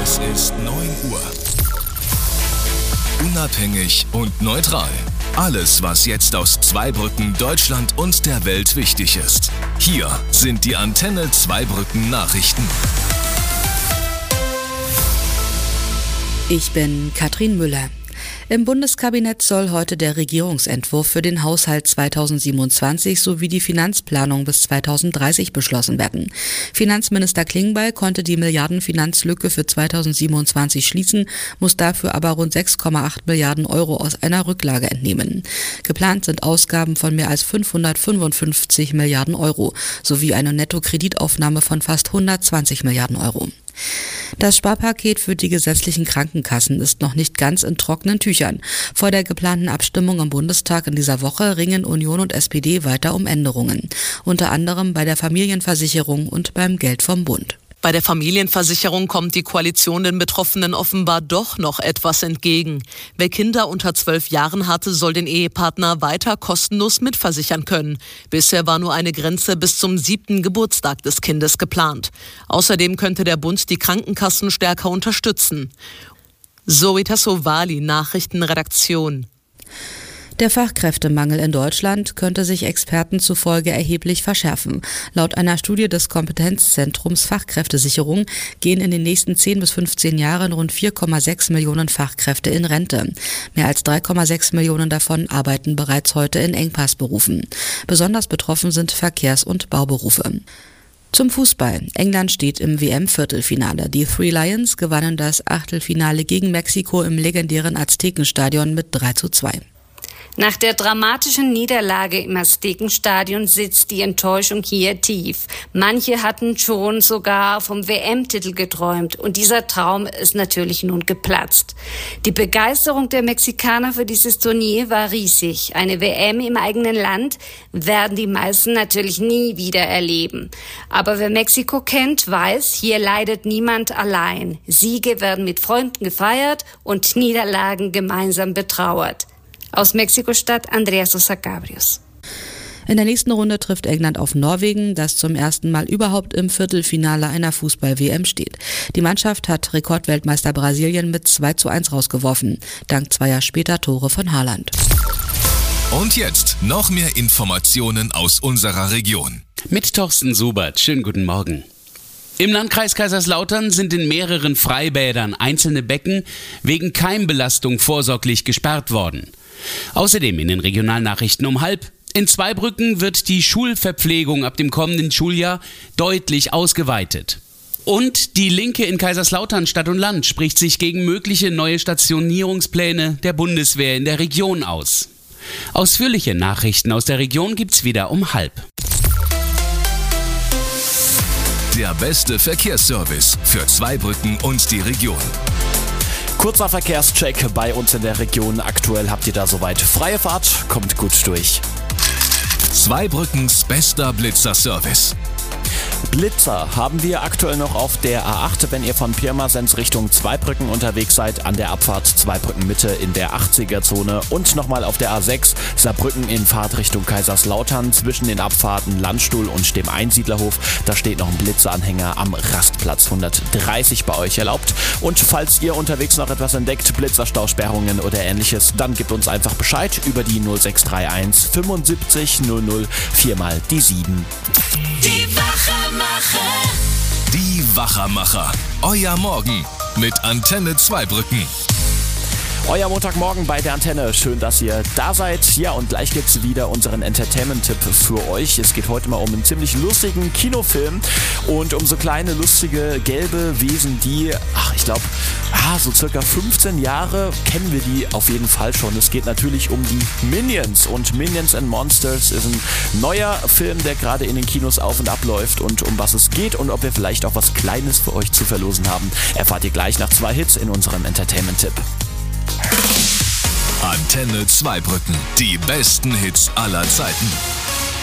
Es ist 9 Uhr. Unabhängig und neutral. Alles, was jetzt aus Zweibrücken, Deutschland und der Welt wichtig ist. Hier sind die Antenne Zweibrücken Nachrichten. Ich bin Katrin Müller. Im Bundeskabinett soll heute der Regierungsentwurf für den Haushalt 2027 sowie die Finanzplanung bis 2030 beschlossen werden. Finanzminister Klingbeil konnte die Milliardenfinanzlücke für 2027 schließen, muss dafür aber rund 6,8 Milliarden Euro aus einer Rücklage entnehmen. Geplant sind Ausgaben von mehr als 555 Milliarden Euro sowie eine Nettokreditaufnahme von fast 120 Milliarden Euro. Das Sparpaket für die gesetzlichen Krankenkassen ist noch nicht ganz in trockenen Tüchern. Vor der geplanten Abstimmung im Bundestag in dieser Woche ringen Union und SPD weiter um Änderungen. Unter anderem bei der Familienversicherung und beim Geld vom Bund. Bei der Familienversicherung kommt die Koalition den Betroffenen offenbar doch noch etwas entgegen. Wer Kinder unter 12 Jahren hatte, soll den Ehepartner weiter kostenlos mitversichern können. Bisher war nur eine Grenze bis zum 7. Geburtstag des Kindes geplant. Außerdem könnte der Bund die Krankenkassen stärker unterstützen. Zoe Tassovali, Nachrichtenredaktion. Der Fachkräftemangel in Deutschland könnte sich Experten zufolge erheblich verschärfen. Laut einer Studie des Kompetenzzentrums Fachkräftesicherung gehen in den nächsten 10 bis 15 Jahren rund 4,6 Millionen Fachkräfte in Rente. Mehr als 3,6 Millionen davon arbeiten bereits heute in Engpassberufen. Besonders betroffen sind Verkehrs- und Bauberufe. Zum Fußball. England steht im WM-Viertelfinale. Die Three Lions gewannen das Achtelfinale gegen Mexiko im legendären Aztekenstadion mit 3:2. Nach der dramatischen Niederlage im Aztekenstadion sitzt die Enttäuschung hier tief. Manche hatten schon sogar vom WM-Titel geträumt und dieser Traum ist natürlich nun geplatzt. Die Begeisterung der Mexikaner für dieses Turnier war riesig. Eine WM im eigenen Land werden die meisten natürlich nie wieder erleben. Aber wer Mexiko kennt, weiß, hier leidet niemand allein. Siege werden mit Freunden gefeiert und Niederlagen gemeinsam betrauert. Aus Mexiko-Stadt Andrea Sosa Cabrios. In der nächsten Runde trifft England auf Norwegen, das zum ersten Mal überhaupt im Viertelfinale einer Fußball-WM steht. Die Mannschaft hat Rekordweltmeister Brasilien mit 2:1 rausgeworfen, dank zweier später Tore von Haaland. Und jetzt noch mehr Informationen aus unserer Region. Mit Thorsten Subert. Schönen guten Morgen. Im Landkreis Kaiserslautern sind in mehreren Freibädern einzelne Becken wegen Keimbelastung vorsorglich gesperrt worden. Außerdem in den Regionalnachrichten um 12:30: In Zweibrücken wird die Schulverpflegung ab dem kommenden Schuljahr deutlich ausgeweitet. Und die Linke in Kaiserslautern Stadt und Land spricht sich gegen mögliche neue Stationierungspläne der Bundeswehr in der Region aus. Ausführliche Nachrichten aus der Region gibt's wieder um 12:30. Der beste Verkehrsservice für Zweibrücken und die Region. Kurzer Verkehrscheck bei uns in der Region. Aktuell habt ihr da soweit freie Fahrt. Kommt gut durch. Zweibrückens bester Blitzer-Service. Blitzer haben wir aktuell noch auf der A8, wenn ihr von Pirmasens Richtung Zweibrücken unterwegs seid, an der Abfahrt Zweibrücken Mitte in der 80er-Zone und nochmal auf der A6 Saarbrücken in Fahrtrichtung Kaiserslautern zwischen den Abfahrten Landstuhl und dem Einsiedlerhof. Da steht noch ein Blitzeranhänger am Rastplatz 130 bei euch erlaubt. Und falls ihr unterwegs noch etwas entdeckt, Blitzerstausperrungen oder ähnliches, dann gebt uns einfach Bescheid über die 0631 75 00 4 mal die 7. Die Wachermacher. Euer Morgen mit Antenne Zweibrücken. Euer Montagmorgen bei der Antenne. Schön, dass ihr da seid. Ja, und gleich gibt's wieder unseren Entertainment-Tipp für euch. Es geht heute mal um einen ziemlich lustigen Kinofilm und um so kleine, lustige, gelbe Wesen, die, ich glaube, so circa 15 Jahre kennen wir die auf jeden Fall schon. Es geht natürlich um die Minions und Minions and Monsters ist ein neuer Film, der gerade in den Kinos auf und ab läuft, und um was es geht und ob wir vielleicht auch was Kleines für euch zu verlosen haben, erfahrt ihr gleich nach 2 Hits in unserem Entertainment-Tipp. Antenne Zweibrücken. Die besten Hits aller Zeiten.